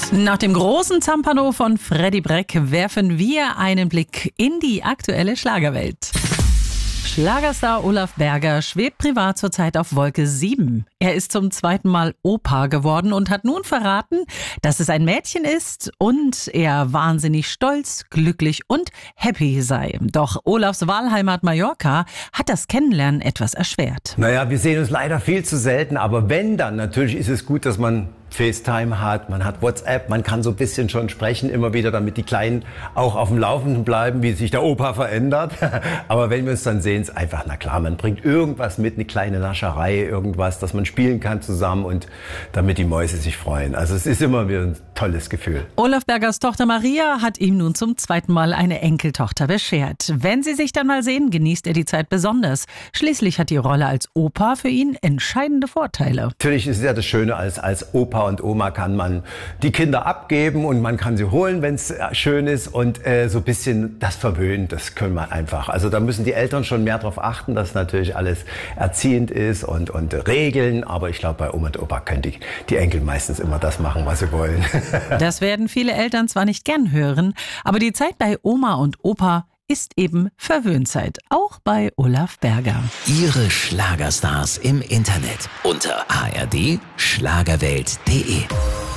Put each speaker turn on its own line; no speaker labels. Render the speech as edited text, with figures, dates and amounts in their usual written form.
Nach dem großen Zampano von Freddie Breck werfen wir einen Blick in die aktuelle Schlagerwelt. Schlagerstar Olaf Berger schwebt privat zurzeit auf Wolke 7. Er ist zum zweiten Mal Opa geworden und hat nun verraten, dass es ein Mädchen ist und er wahnsinnig stolz, glücklich und happy sei. Doch Olafs Wahlheimat Mallorca hat das Kennenlernen etwas erschwert.
Naja, wir sehen uns leider viel zu selten, aber wenn dann, natürlich ist es gut, dass man FaceTime hat, man hat WhatsApp, man kann so ein bisschen schon sprechen, immer wieder, damit die Kleinen auch auf dem Laufenden bleiben, wie sich der Opa verändert. Aber wenn wir uns dann sehen, ist einfach, na klar, man bringt irgendwas mit, eine kleine Nascherei, irgendwas, dass man spielen kann zusammen und damit die Mäuse sich freuen. Also es ist immer wieder ein tolles Gefühl.
Olaf Bergers Tochter Maria hat ihm nun zum zweiten Mal eine Enkeltochter beschert. Wenn sie sich dann mal sehen, genießt er die Zeit besonders. Schließlich hat die Rolle als Opa für ihn entscheidende Vorteile.
Natürlich ist es ja das Schöne, als Opa und Oma kann man die Kinder abgeben und man kann sie holen, wenn es schön ist, und so ein bisschen das verwöhnen, das können wir einfach. Also da müssen die Eltern schon mehr darauf achten, dass natürlich alles erziehend ist und Regeln, aber ich glaube, bei Oma und Opa können die Enkel meistens immer das machen, was sie wollen.
Das werden viele Eltern zwar nicht gern hören, aber die Zeit bei Oma und Opa ist eben Verwöhnzeit, auch bei Olaf Berger.
Ihre Schlagerstars im Internet unter ard-schlagerwelt.de